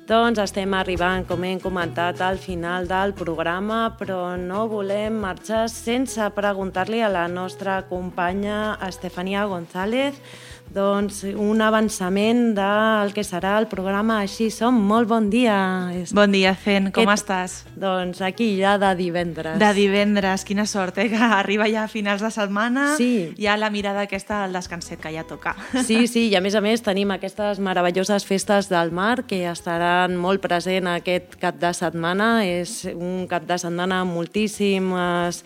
Doncs estem arribant, com hem comentat, al final del programa, però no volem marxar sense preguntar-li a la nostra companya Estefania González doncs un avançament del que serà el programa Així som. Molt bon dia. Bon dia, Fen. Com estàs? Doncs aquí ja de divendres. De divendres. Quina sort, que arriba ja a finals de setmana. Sí. Ja la mirada aquesta al descanset que ja toca. Sí, i a més tenim aquestes meravelloses festes del mar que estaran molt present aquest cap de setmana. És un cap de setmana amb moltíssimes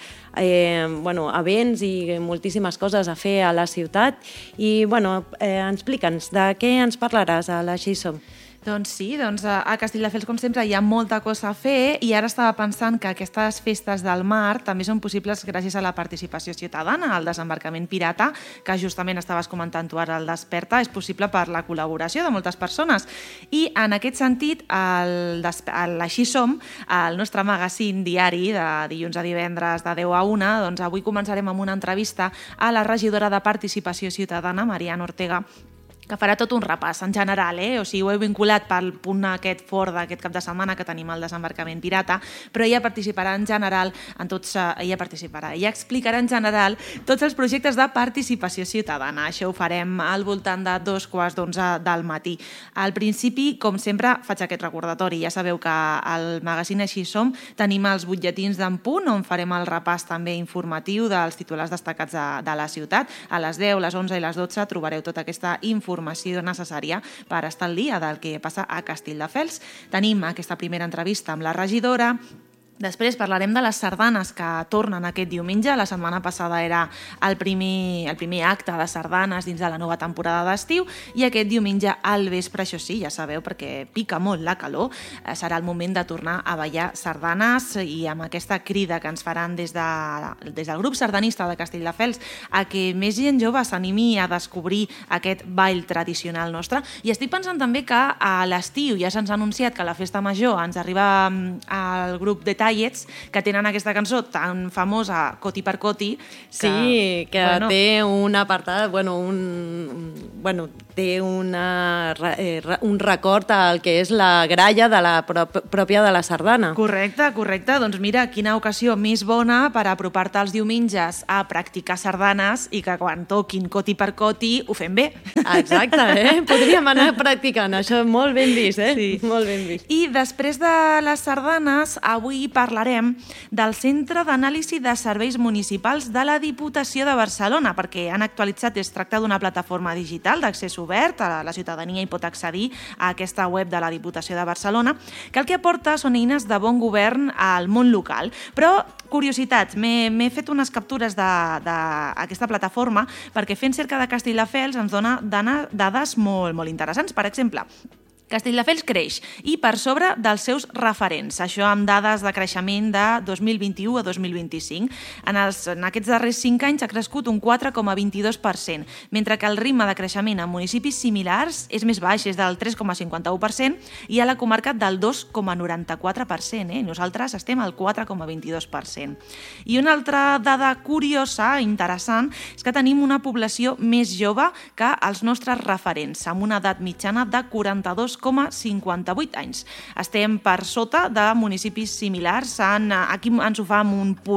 events i moltíssimes coses a fer a la ciutat. I explica'ns, de què ens parlaràs a l'Així som? Doncs sí, a Castelldefels, com sempre, hi ha molta cosa a fer i ara estava pensant que aquestes festes del mar també són possibles gràcies a la participació ciutadana, al desembarcament pirata, que justament estaves comentant tu ara al Desperta, és possible per la col·laboració de moltes persones. I en aquest sentit, l'Així som, el nostre magazín diari de dilluns a divendres de 10 a 1, doncs avui començarem amb una entrevista a la regidora de Participació Ciutadana, Mariana Ortega, que farà tot un repàs en general, O sigui, ho he vinculat pel punt aquest fort d'aquest cap de setmana que tenim el desembarcament pirata, però ella participarà en general ella explicarà en general tots els projectes de participació ciutadana. Això ho farem al voltant de 2:15 del matí. Al principi, com sempre, faig aquest recordatori. Ja sabeu que al magazín Així som tenim els butlletins d'en punt, on farem el repàs també informatiu dels titulars destacats de la ciutat. A les 10, les 11 i les 12 trobareu tota aquesta informació necessària per estar al dia del que passa a Castelldefels. Tenim aquesta primera entrevista amb la regidora. Després parlarem de les sardanes que tornen aquest diumenge. La setmana passada era el primer acte de sardanes dins de la nova temporada d'estiu i aquest diumenge al vespre, això sí, ja sabeu, perquè pica molt la calor, serà el moment de tornar a ballar sardanes i amb aquesta crida que ens faran des del grup sardanista de Castelldefels a que més gent jove s'animi a descobrir aquest ball tradicional nostre. I estic pensant també que a l'estiu ja se'ns ha anunciat que a la festa major ens arriba el grup de que tenen aquesta cançó tan famosa, Coti per Coti. Sí, que té un apartat, té un record al que és la gralla de la pròpia de la sardana. Correcte. Doncs mira, quina ocasió més bona per apropar-te els diumenges a practicar sardanes i que quan toquin Coti per Coti ho fem bé. Exacte, podríem anar practicant, això molt ben vist, Sí. Molt ben vist. I després de les sardanes, avui parlarem del Centre d'Anàlisi de Serveis Municipals de la Diputació de Barcelona, perquè han actualitzat, es tracta d'una plataforma digital d'accés obert, la ciutadania hi pot accedir a aquesta web de la Diputació de Barcelona, que el que aporta són eines de bon govern al món local. Però, curiositats, m'he fet unes captures d'aquesta plataforma perquè fent cerca de Castelldefels ens dona dades molt, molt interessants. Per exemple, Castelldefels creix i per sobre dels seus referents, això amb dades de creixement de 2021 a 2025. En aquests darrers 5 anys ha crescut un 4,22%, mentre que el ritme de creixement en municipis similars és més baix, és del 3,51% i a la comarca del 2,94%. Nosaltres estem al 4,22%. I una altra dada curiosa, interessant, és que tenim una població més jove que els nostres referents, amb una edat mitjana de 42,58 anys. Estem per sota de municipis similars. Aquí ens ho fa amb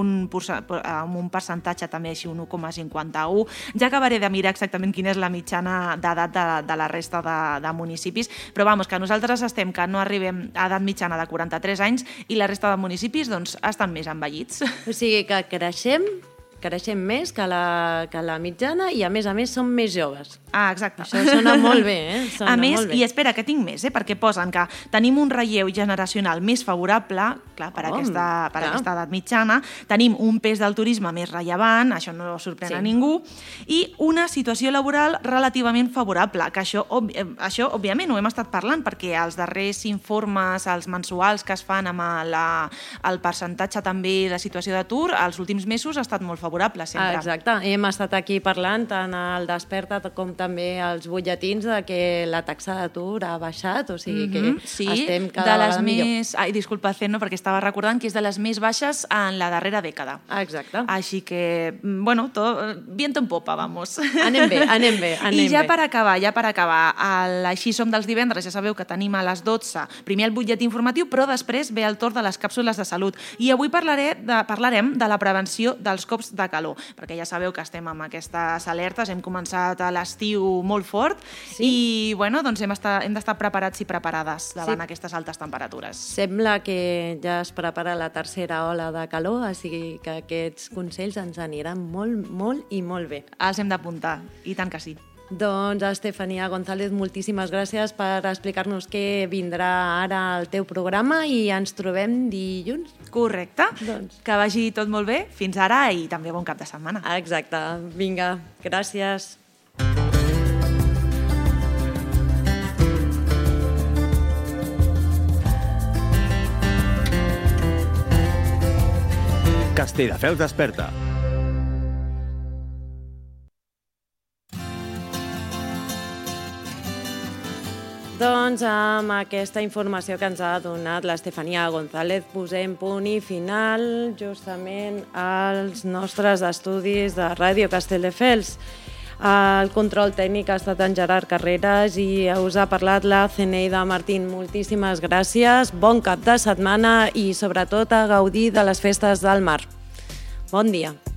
un percentatge també així, un 1,51. Ja acabaré de mirar exactament quina és la mitjana d'edat de la resta de municipis, però que nosaltres estem, que no arribem a edat mitjana de 43 anys i la resta de municipis estan més envellits. O sigui que creixem més que la mitjana i a més som més joves. Exacte. Això sona molt bé, A més, i espera, que tinc més, perquè posen que tenim un relleu generacional més favorable, clar, per aquesta edat mitjana, tenim un pes del turisme més rellevant, això no sorprèn a ningú, i una situació laboral relativament favorable, que això, òbviament, ho hem estat parlant, perquè els darrers informes, els mensuals que es fan amb el percentatge també de situació d'atur, els últims mesos ha estat molt favorable. favorable, sempre. Exacte. Hem estat aquí parlant tant al Desperta com també als butlletins de que la taxa d'atur ha baixat, o sigui que estem cada vegada millor. Ai, disculpa, Ceno, perquè estava recordant que és de les més baixes en la darrera dècada. Exacte. Així que, bueno, viento en popa, vamos. Anem bé. I ja per acabar, Així som dels divendres, ja sabeu que tenim a les 12 primer el butlletí informatiu, però després ve el torn de les càpsules de salut. I avui parlarem de la prevenció dels cops de calor, perquè ja sabeu que estem amb aquestes alertes, hem començat a l'estiu molt fort i bueno, doncs hem d'estar preparats i preparades davant aquestes altes temperatures. Sembla que ja es prepara la tercera ola de calor, així que aquests consells ens aniran molt i molt bé. Els hem d'apuntar, i tant que sí. Doncs, Estefania González, moltíssimes gràcies per explicar-nos què vindrà ara al teu programa i ens trobem dilluns. Correcte. Que vagi tot molt bé. Fins ara i també bon cap de setmana. Exacte. Vinga, gràcies. Castelldefels desperta. Doncs amb aquesta informació que ens ha donat l'Estefania González posem punt i final justament als nostres estudis de Ràdio Castelldefels. El control tècnic ha estat en Gerard Carreras i us ha parlat la Zeneida Martín. Moltíssimes gràcies, bon cap de setmana i sobretot a gaudir de les festes del mar. Bon dia.